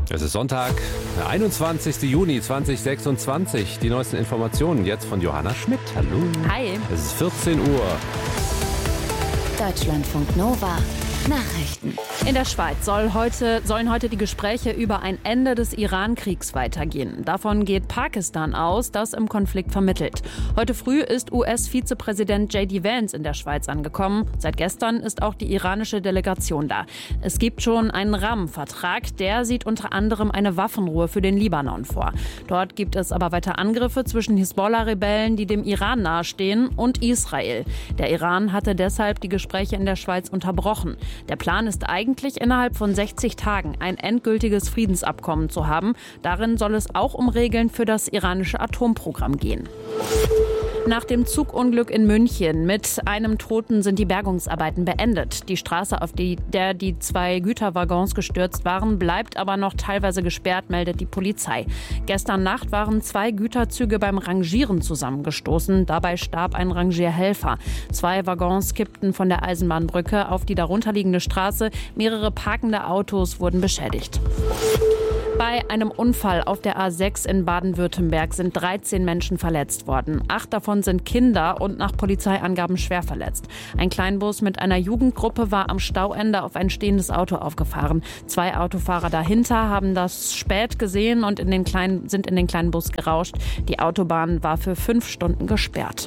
Es ist Sonntag, der 21. Juni 2026. Die neuesten Informationen jetzt von Johanna Schmidt. Hallo. Hi. Es ist 14 Uhr. Deutschlandfunk Nova. Nachrichten. In der Schweiz sollen heute die Gespräche über ein Ende des Iran-Kriegs weitergehen. Davon geht Pakistan aus, das im Konflikt vermittelt. Heute früh ist US-Vizepräsident J.D. Vance in der Schweiz angekommen. Seit gestern ist auch die iranische Delegation da. Es gibt schon einen Rahmenvertrag, der sieht unter anderem eine Waffenruhe für den Libanon vor. Dort gibt es aber weiter Angriffe zwischen Hisbollah-Rebellen, die dem Iran nahestehen, und Israel. Der Iran hatte deshalb die Gespräche in der Schweiz unterbrochen. Der Plan ist eigentlich, innerhalb von 60 Tagen ein endgültiges Friedensabkommen zu haben. Darin soll es auch um Regeln für das iranische Atomprogramm gehen. Nach dem Zugunglück in München mit einem Toten sind die Bergungsarbeiten beendet. Die Straße, auf der die 2 Güterwaggons gestürzt waren, bleibt aber noch teilweise gesperrt, meldet die Polizei. Gestern Nacht waren 2 Güterzüge beim Rangieren zusammengestoßen. Dabei starb ein Rangierhelfer. 2 Waggons kippten von der Eisenbahnbrücke auf die darunterliegende Straße. Mehrere parkende Autos wurden beschädigt. Bei einem Unfall auf der A6 in Baden-Württemberg sind 13 Menschen verletzt worden. 8 davon sind Kinder und nach Polizeiangaben schwer verletzt. Ein Kleinbus mit einer Jugendgruppe war am Stauende auf ein stehendes Auto aufgefahren. 2 Autofahrer dahinter haben das spät gesehen und sind in den kleinen Bus gerauscht. Die Autobahn war für 5 Stunden gesperrt.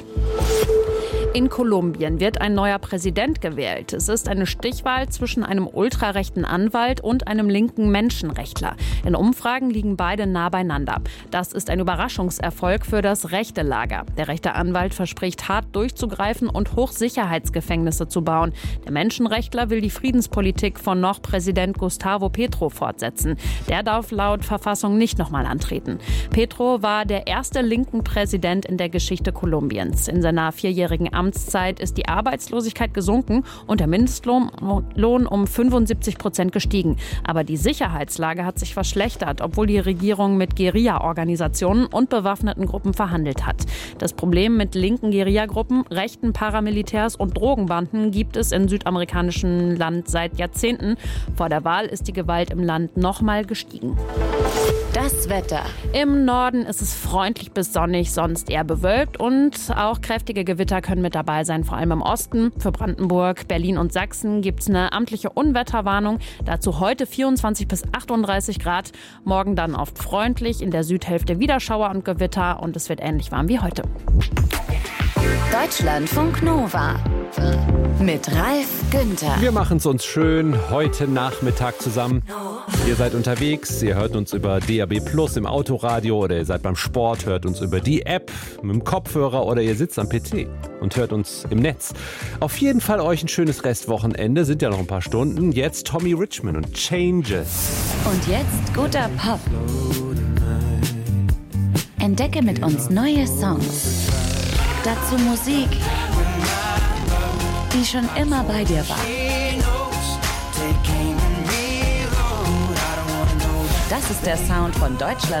In Kolumbien wird ein neuer Präsident gewählt. Es ist eine Stichwahl zwischen einem ultrarechten Anwalt und einem linken Menschenrechtler. In Umfragen liegen beide nah beieinander. Das ist ein Überraschungserfolg für das rechte Lager. Der rechte Anwalt verspricht, hart durchzugreifen und Hochsicherheitsgefängnisse zu bauen. Der Menschenrechtler will die Friedenspolitik von noch Präsident Gustavo Petro fortsetzen. Der darf laut Verfassung nicht nochmal antreten. Petro war der erste linken Präsident in der Geschichte Kolumbiens. In seiner 4-jährigen Amtszeit ist die Arbeitslosigkeit gesunken und der Mindestlohn um 75% gestiegen. Aber die Sicherheitslage hat sich verschlechtert, obwohl die Regierung mit Guerilla-Organisationen und bewaffneten Gruppen verhandelt hat. Das Problem mit linken Guerilla-Gruppen, rechten Paramilitärs und Drogenbanden gibt es im südamerikanischen Land seit Jahrzehnten. Vor der Wahl ist die Gewalt im Land nochmal gestiegen. Das Wetter. Im Norden ist es freundlich bis sonnig, sonst eher bewölkt und auch kräftige Gewitter können mit dabei sein, vor allem im Osten. Für Brandenburg, Berlin und Sachsen gibt es eine amtliche Unwetterwarnung. Dazu heute 24 bis 38 Grad. Morgen dann oft freundlich, in der Südhälfte wieder Schauer und Gewitter und es wird ähnlich warm wie heute. Deutschlandfunk Nova. Mit Ralf Günther. Wir machen es uns schön heute Nachmittag zusammen. Ihr seid unterwegs, ihr hört uns über DAB+ im Autoradio oder ihr seid beim Sport, hört uns über die App mit dem Kopfhörer oder ihr sitzt am PC und hört uns im Netz. Auf jeden Fall euch ein schönes Restwochenende, sind ja noch ein paar Stunden. Jetzt Tommy Richman und Changes. Und jetzt guter Pop. Entdecke mit uns neue Songs. Dazu Musik, die schon immer bei dir war. Das ist der Sound von Deutschland.